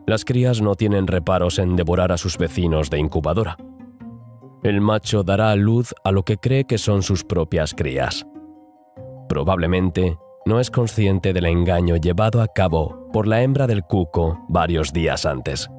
Las crías no tienen reparos en devorar a sus vecinos de incubadora. El macho dará a luz a lo que cree que son sus propias crías. Probablemente no es consciente del engaño llevado a cabo por la hembra del cuco varios días antes.